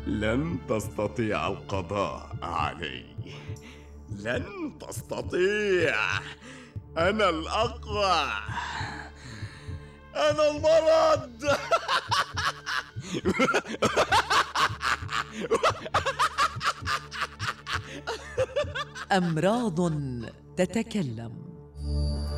لن تستطيع القضاء علي، لن تستطيع. أنا الأقوى، أنا المرض. أمراض تتكلم.